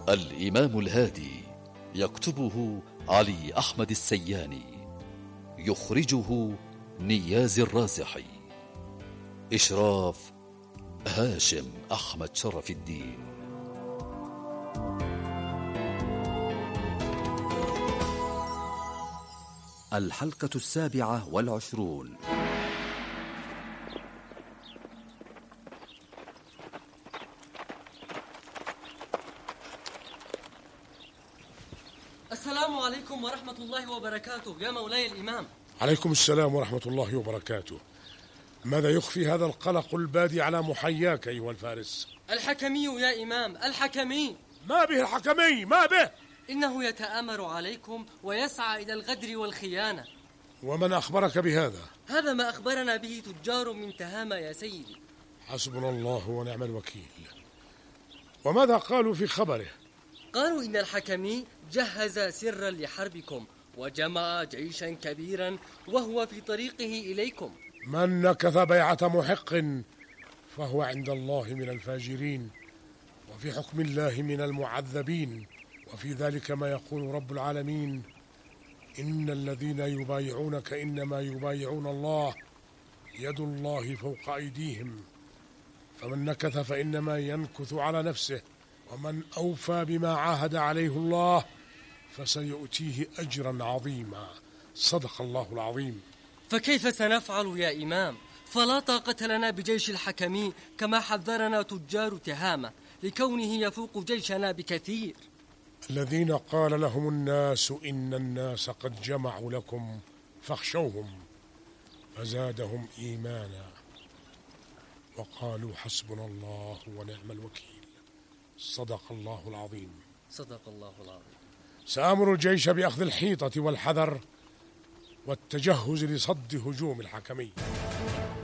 الإمام الهادي، يكتبه علي أحمد السياني، يخرجه نياز الرازحي، إشراف هاشم أحمد شرف الدين. الحلقة 27. السلام عليكم ورحمة الله وبركاته يا مولاي الإمام. عليكم السلام ورحمة الله وبركاته. ماذا يخفي هذا القلق البادي على محياك أيها الفارس؟ الحكمي يا إمام، الحكمي. ما به الحكمي؟ ما به؟ إنه يتآمر عليكم ويسعى إلى الغدر والخيانة. ومن أخبرك بهذا؟ هذا ما أخبرنا به تجار من تهامة يا سيدي. حسبنا الله ونعم الوكيل. وماذا قالوا في خبره؟ قالوا إن الحكمي جهز سرا لحربكم وجمع جيشا كبيرا وهو في طريقه إليكم. من نكث بيعة محق فهو عند الله من الفاجرين، وفي حكم الله من المعذبين. وفي ذلك ما يقول رب العالمين: إن الذين يبايعونك إنما يبايعون الله يد الله فوق أيديهم، فمن نكث فإنما ينكث على نفسه، ومن أوفى بما عاهد عليه الله فسيؤتيه أجرا عظيما. صدق الله العظيم. فكيف سنفعل يا إمام؟ فلا طاقة لنا بجيش الحكمي كما حذرنا تجار تهامة لكونه يفوق جيشنا بكثير. الذين قال لهم الناس إن الناس قد جمعوا لكم فاخشوهم فزادهم إيمانا وقالوا حسبنا الله ونعم الوكيل. صدق الله العظيم. صدق الله العظيم. سآمر الجيش بأخذ الحيطة والحذر والتجهز لصد هجوم الحكمي.